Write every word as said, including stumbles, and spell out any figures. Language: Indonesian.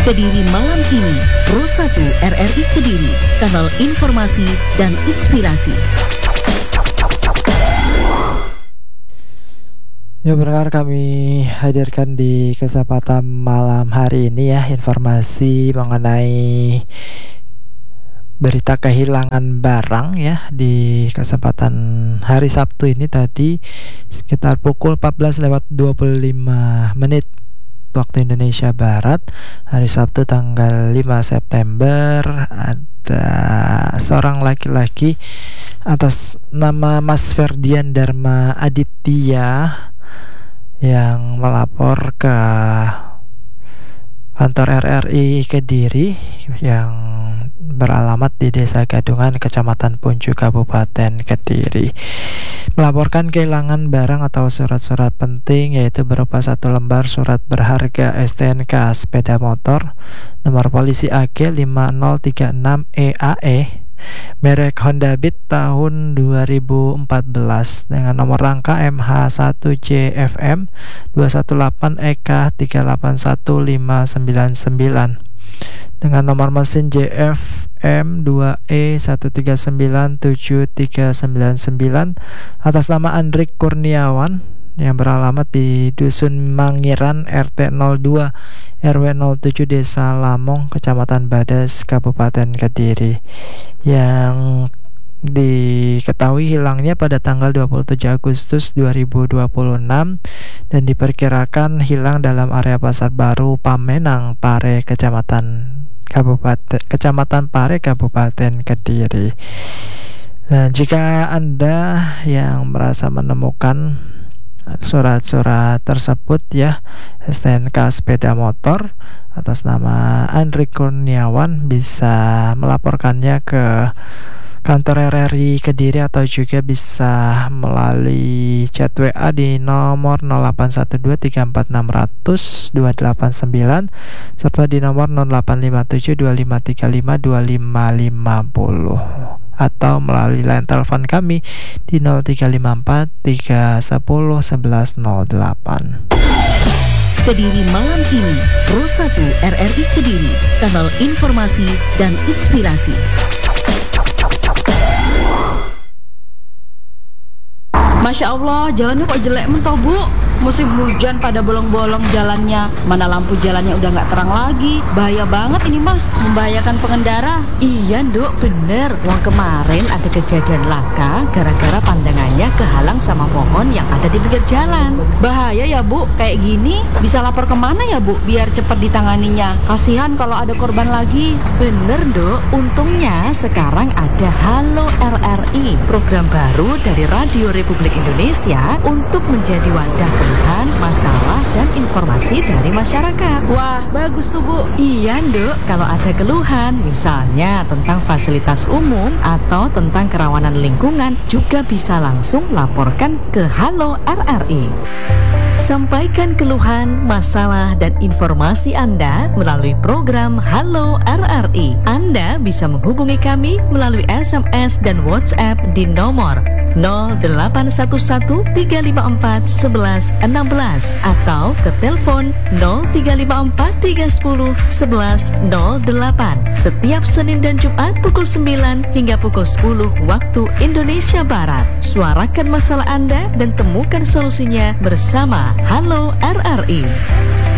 Kediri malam ini, Pro satu R R I Kediri, kanal informasi dan inspirasi. Ya, berkar kami hadirkan di kesempatan malam hari ini ya informasi mengenai berita kehilangan barang ya di kesempatan hari Sabtu ini tadi sekitar pukul empat belas lewat dua puluh lima menit waktu Indonesia Barat, hari Sabtu tanggal lima September. Ada seorang laki-laki atas nama Mas Ferdian Dharma Aditya yang melapor ke kantor R R I Kediri yang beralamat di Desa Gadungan, Kecamatan Punju, Kabupaten Kediri, melaporkan kehilangan barang atau surat-surat penting, yaitu berupa satu lembar surat berharga S T N K sepeda motor nomor polisi A G lima nol tiga enam E A E merek Honda Beat tahun dua ribu empat belas dengan nomor rangka M H satu J F M dua satu delapan E K tiga delapan satu lima sembilan sembilan dengan nomor mesin J F M dua E satu tiga sembilan tujuh tiga sembilan sembilan atas nama Andrik Kurniawan yang beralamat di Dusun Mangiran R T nol dua R W nol tujuh Desa Lamong, Kecamatan Badas, Kabupaten Kediri, yang diketahui hilangnya pada tanggal dua puluh tujuh Agustus dua ribu dua puluh enam dan diperkirakan hilang dalam area Pasar Baru Pamenang, Pare, Kecamatan Kabupaten Kecamatan Pare, Kabupaten Kediri. Nah, jika Anda yang merasa menemukan surat-surat tersebut ya, S T N K sepeda motor atas nama Andri Kurniawan, bisa melaporkannya ke kantor R R I Kediri atau juga bisa melalui chat W A di nomor nol delapan satu dua tiga empat enam nol nol dua delapan sembilan serta di nomor nol delapan lima tujuh dua lima tiga lima dua lima lima nol atau melalui line telepon kami di nol tiga lima empat tiga satu nol satu satu nol delapan. Kediri malam ini, Pro satu R R I Kediri, kanal informasi dan inspirasi. Masya Allah, jalannya kok jelek mentoh, Bu. Musim hujan pada bolong-bolong jalannya. Mana lampu jalannya udah gak terang lagi. Bahaya banget ini mah, membahayakan pengendara. Iya, Nduk, bener. Wong kemarin ada kejadian laka gara-gara pandangannya kehalang sama pohon yang ada di pinggir jalan. Bahaya ya, Bu. Kayak gini bisa lapor kemana ya, Bu, biar cepat ditanganinya? Kasihan kalau ada korban lagi. Bener, Nduk. Untungnya sekarang ada Halo R R I, program baru dari Radio Republik Indonesia untuk menjadi wadah keluhan, masalah, dan informasi dari masyarakat. Wah, bagus tuh, Bu. Iya, Nduk. Kalau ada keluhan, misalnya tentang fasilitas umum atau tentang kerawanan lingkungan, juga bisa langsung laporkan ke Halo R R I. Sampaikan keluhan, masalah, dan informasi Anda melalui program Halo R R I. Anda bisa menghubungi kami melalui S M S dan WhatsApp di nomor nol delapan satu satu tiga lima empat satu satu enam belas atau ke telepon nol tiga lima empat tiga nol nol satu nol delapan setiap Senin dan Jumat pukul sembilan hingga pukul sepuluh waktu Indonesia Barat. Suarakan masalah Anda dan temukan solusinya bersama Halo R R I.